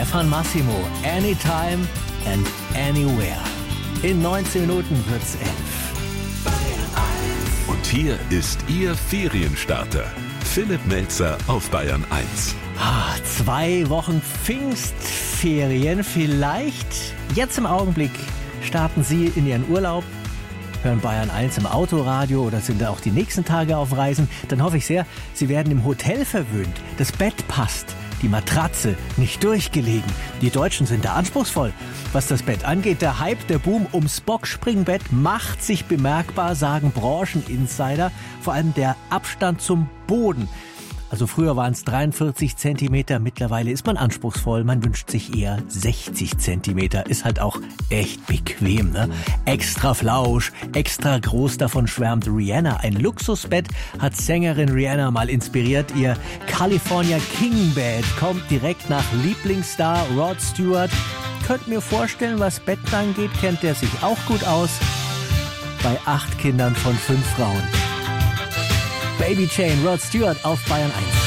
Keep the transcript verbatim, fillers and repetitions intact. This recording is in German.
Stefan Massimo, Anytime and Anywhere. In neunzehn Minuten wird's elf. Und hier ist Ihr Ferienstarter. Philipp Melzer auf Bayern eins. Ah, zwei Wochen Pfingstferien. Vielleicht jetzt im Augenblick starten Sie in Ihren Urlaub, hören Bayern eins im Autoradio oder sind auch die nächsten Tage auf Reisen. Dann hoffe ich sehr, Sie werden im Hotel verwöhnt. Das Bett passt, die Matratze nicht durchgelegen. Die Deutschen sind da anspruchsvoll. Was das Bett angeht, der Hype, der Boom ums Boxspringbett macht sich bemerkbar, sagen Brancheninsider. Vor allem der Abstand zum Boden. Also früher waren es dreiundvierzig Zentimeter, mittlerweile ist man anspruchsvoll, man wünscht sich eher sechzig Zentimeter. Ist halt auch echt bequem, ne? Extra Flausch, extra groß, davon schwärmt Rihanna. Ein Luxusbett hat Sängerin Rihanna mal inspiriert. Ihr California King Bed kommt direkt nach Lieblingsstar Rod Stewart. Könnt mir vorstellen, was Betten angeht, kennt er sich auch gut aus. Bei acht Kindern von fünf Frauen. Baby Chain, Rod Stewart auf Bayern eins.